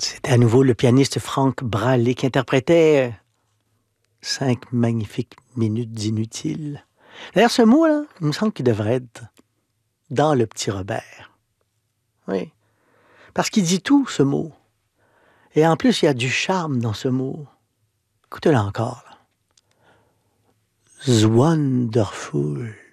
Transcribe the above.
C'était à nouveau le pianiste Franck Bralé qui interprétait 5 magnifiques minutes inutiles. D'ailleurs, ce mot-là, il me semble qu'il devrait être dans le Petit Robert. Oui. Parce qu'il dit tout, ce mot. Et en plus, il y a du charme dans ce mot. Écoutez-le encore. Là. Wonderful.